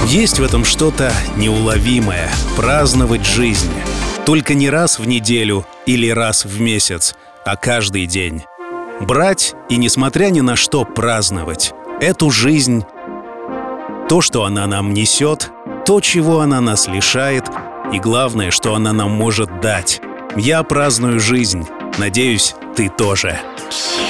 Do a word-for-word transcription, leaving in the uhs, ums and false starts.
Есть в этом что-то неуловимое — праздновать жизнь. Только не раз в неделю или раз в месяц, а каждый день. Брать и, несмотря ни на что, праздновать эту жизнь, то, что она нам несет, то, чего она нас лишает, и главное, что она нам может дать. Я праздную жизнь. Надеюсь, ты тоже.